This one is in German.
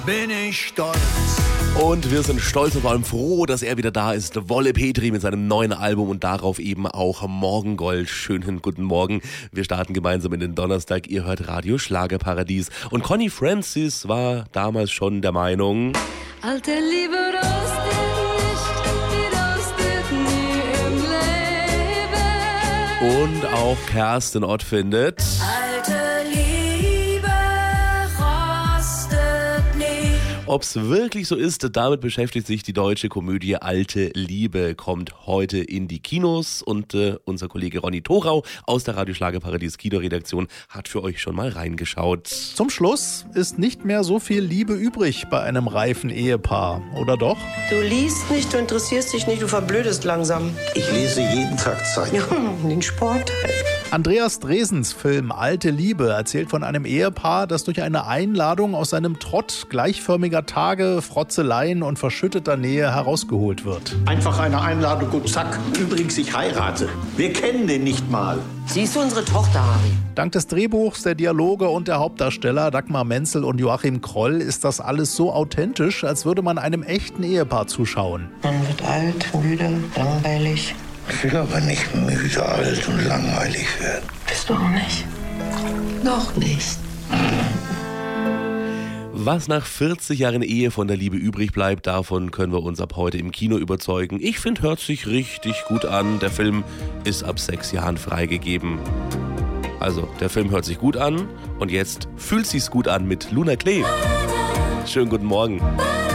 bin ich stolz. Und wir sind stolz und vor allem froh, dass er wieder da ist. Wolle Petri mit seinem neuen Album und darauf eben auch Morgengold. Schönen guten Morgen. Wir starten gemeinsam in den Donnerstag. Ihr hört Radio Schlagerparadies. Und Connie Francis war damals schon der Meinung: Alte Liebe rostet nicht, die rostet nie im Leben. Und auch Kerstin Ott findet: Alte Liebe rostet nie. Ob's wirklich so ist, damit beschäftigt sich die deutsche Komödie Alte Liebe, kommt heute in die Kinos und unser Kollege Ronny Thorau aus der Radio Schlagerparadies Kinoredaktion hat für euch schon mal reingeschaut. Zum Schluss ist nicht mehr so viel Liebe übrig bei einem reifen Ehepaar, oder doch? Du liest nicht, du interessierst dich nicht, du verblödest langsam. Ich lese jeden Tag Zeitung. Ja, den Sport. Andreas Dresens Film Alte Liebe erzählt von einem Ehepaar, das durch eine Einladung aus seinem Trott gleichförmiger Tage, Frotzeleien und verschütteter Nähe herausgeholt wird. Einfach eine Einladung und zack. Übrigens, ich heirate. Wir kennen den nicht mal. Siehst du unsere Tochter, Harry? Dank des Drehbuchs, der Dialoge und der Hauptdarsteller Dagmar Menzel und Joachim Kroll ist das alles so authentisch, als würde man einem echten Ehepaar zuschauen. Man wird alt, müde, langweilig. Ich will aber nicht müde, alt und langweilig werden. Bist du auch nicht? Noch nicht. Was nach 40 Jahren Ehe von der Liebe übrig bleibt, davon können wir uns ab heute im Kino überzeugen. Ich finde, hört sich richtig gut an. Der Film ist ab 6 Jahren freigegeben. Also, der Film hört sich gut an und jetzt fühlt sich's gut an mit Luna Klee. Schönen guten Morgen.